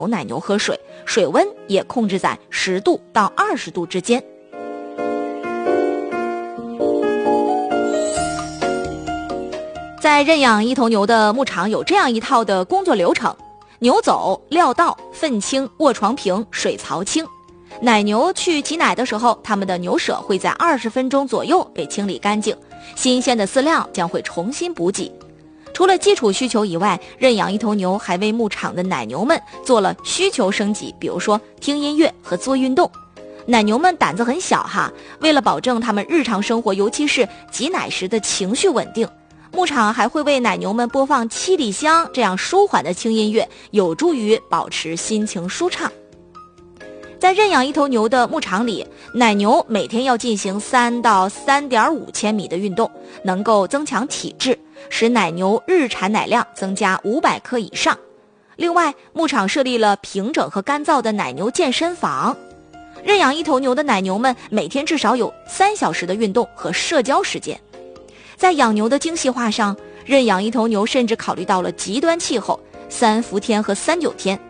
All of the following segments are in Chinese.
奶牛喝水，水温也控制在10度到20度之间。在认养一头牛的牧场有这样一套的工作流程：牛走、料倒、粪清、卧床平、水槽清。奶牛去挤奶的时候，它们的牛舍会在20分钟左右被清理干净，新鲜的饲料将会重新补给。除了基础需求以外，认养一头牛还为牧场的奶牛们做了需求升级，比如说听音乐和做运动。奶牛们胆子很小哈，为了保证它们日常生活，尤其是挤奶时的情绪稳定，牧场还会为奶牛们播放七里香这样舒缓的轻音乐，有助于保持心情舒畅。在认养一头牛的牧场里，奶牛每天要进行3到3.5千米的运动，能够增强体质，使奶牛日产奶量增加500克以上。另外，牧场设立了平整和干燥的奶牛健身房。认养一头牛的奶牛们每天至少有3小时的运动和社交时间。在养牛的精细化上，认养一头牛甚至考虑到了极端气候，3伏天和3九天。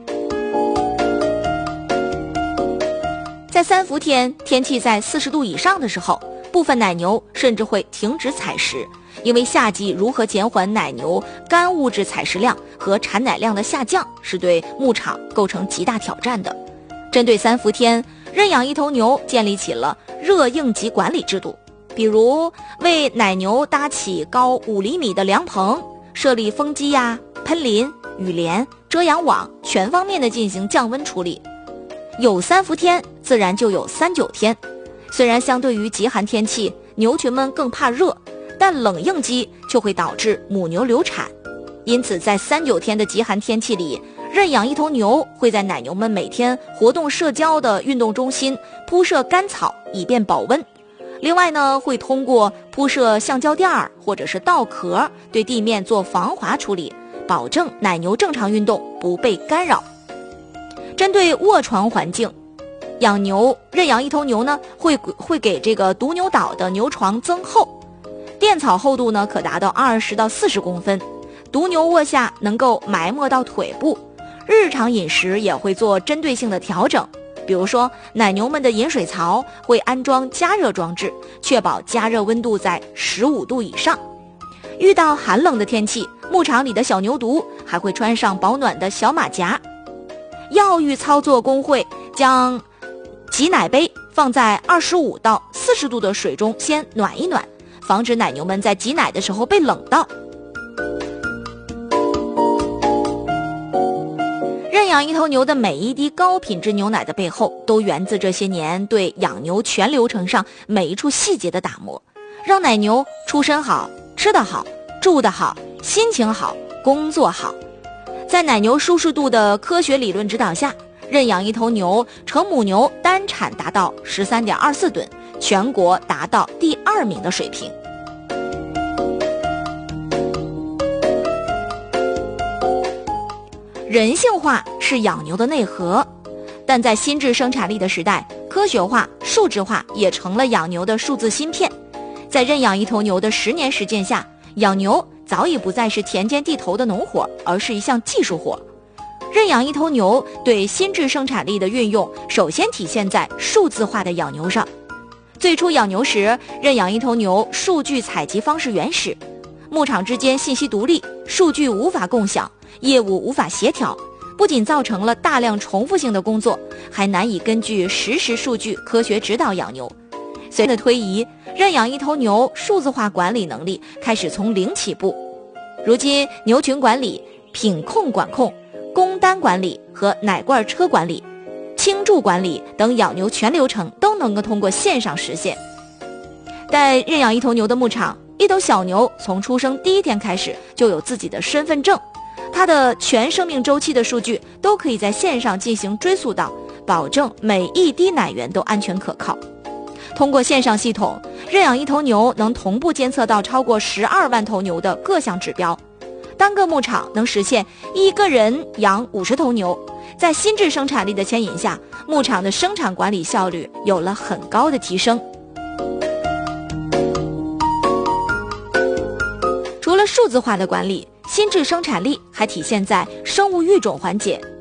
在3伏天，天气在40度以上的时候，部分奶牛甚至会停止采食，因为夏季如何减缓奶牛干物质采食量和产奶量的下降，是对牧场构成极大挑战的。针对3伏天，认养一头牛建立起了热应急管理制度，比如为奶牛搭起高5厘米的凉棚，设立风机喷淋、雨帘、遮阳网，全方面的进行降温处理。有3伏天，自然就有3九天。虽然相对于极寒天气，牛群们更怕热，但冷应激却会导致母牛流产。因此在3九天的极寒天气里，认养一头牛会在奶牛们每天活动社交的运动中心铺设干草，以便保温。另外呢，会通过铺设橡胶垫或者是稻壳对地面做防滑处理，保证奶牛正常运动不被干扰。针对卧床环境，认养一头牛呢会给这个独牛岛的牛床增厚，垫草厚度呢可达到20到40公分，独牛卧下能够埋没到腿部。日常饮食也会做针对性的调整，比如说奶牛们的饮水槽会安装加热装置，确保加热温度在15度以上。遇到寒冷的天气，牧场里的小牛犊还会穿上保暖的小马甲。药浴操作工会将挤奶杯放在25到40度的水中先暖一暖，防止奶牛们在挤奶的时候被冷到。认养一头牛的每一滴高品质牛奶的背后，都源自这些年对养牛全流程上每一处细节的打磨，让奶牛出身好、吃得好、住得好、心情好、工作好。在奶牛舒适度的科学理论指导下，认养一头牛，成母牛单产达到13.24吨，全国达到第2名的水平。人性化是养牛的内核，但在心智生产力的时代，科学化、数字化也成了养牛的数字芯片。在认养一头牛的10年实践下，养牛早已不再是田间地头的农活，而是一项技术活。认养一头牛对心智生产力的运用，首先体现在数字化的养牛上。最初养牛时，认养一头牛数据采集方式原始，牧场之间信息独立，数据无法共享，业务无法协调，不仅造成了大量重复性的工作，还难以根据实时数据科学指导养牛。随着推移，认养一头牛数字化管理能力开始从零起步。如今，牛群管理、品控管控、工单管理和奶罐车管理、倾注管理等养牛全流程都能够通过线上实现。在认养一头牛的牧场，一头小牛从出生第1天开始就有自己的身份证，它的全生命周期的数据都可以在线上进行追溯到，保证每一滴奶源都安全可靠。通过线上系统，认养一头牛能同步监测到超过12万头牛的各项指标，单个牧场能实现1个人养50头牛。在心智生产力的牵引下，牧场的生产管理效率有了很高的提升。除了数字化的管理，心智生产力还体现在生物育种环节。